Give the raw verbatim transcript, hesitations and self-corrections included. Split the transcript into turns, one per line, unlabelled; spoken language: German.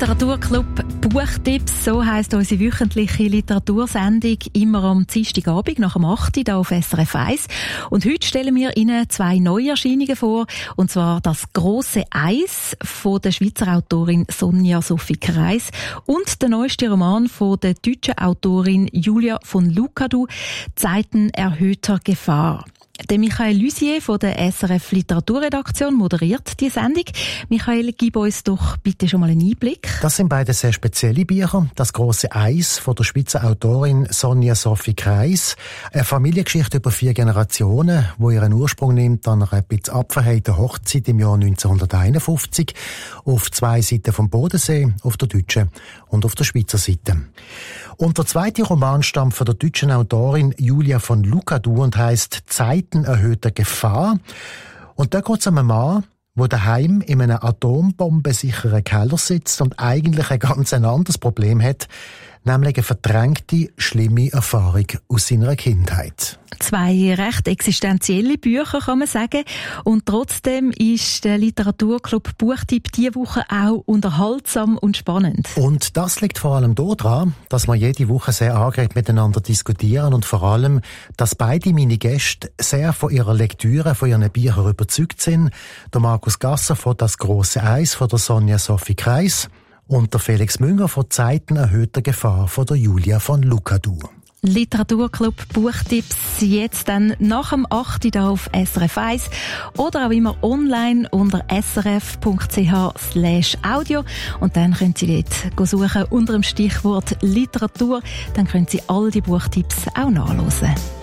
Literaturclub Buchtipps, so heisst unsere wöchentliche Literatursendung, immer am Dienstagabend nach dem acht Uhr hier auf S R F eins. Und heute stellen wir Ihnen zwei Neuerscheinungen vor, und zwar das grosse Eis von der Schweizer Autorin Sonja Sophie Kreis und der neueste Roman von der deutschen Autorin Julia von Lucadou, Zeiten erhöhter Gefahr. Der Michael Lusier von der S R F Literaturredaktion moderiert die Sendung. Michael, gib uns doch bitte schon mal einen Einblick.
Das sind beide sehr spezielle Bücher. Das grosse Eis von der Schweizer Autorin Sonja Sophie Kreis. Eine Familiengeschichte über vier Generationen, wo ihren Ursprung nimmt an einer etwas abverhellten Hochzeit im Jahr neunzehnhunderteinundfünfzig. Auf zwei Seiten vom Bodensee, auf der deutschen und auf der Schweizer Seite. Und der zweite Roman stammt von der deutschen Autorin Julia von Lucadou und heisst Zeiten erhöhter Gefahr. Und da geht es um einen Mann, der daheim in einem atombombensicheren Keller sitzt und eigentlich ein ganz anderes Problem hat, nämlich eine verdrängte, schlimme Erfahrung aus seiner Kindheit.
Zwei recht existenzielle Bücher, kann man sagen. Und trotzdem ist der Literaturclub Buchtipp diese Woche auch unterhaltsam und spannend.
Und das liegt vor allem daran, dass wir jede Woche sehr angeregt miteinander diskutieren und vor allem, dass beide meine Gäste sehr von ihrer Lektüre, von ihren Büchern überzeugt sind. Der Markus Gasser von «Das grosse Eis» von der Sonja Sophie Kreis und der Felix Münger von «Zeiten erhöhter Gefahr» von der Julia von Lucadou.
Literaturclub Buchtipps jetzt dann nach dem acht Uhr hier auf S R F eins oder auch immer online unter s r f punkt c h slash audio. Und dann können Sie dort suchen unter dem Stichwort Literatur. Dann können Sie all die Buchtipps auch nachlesen.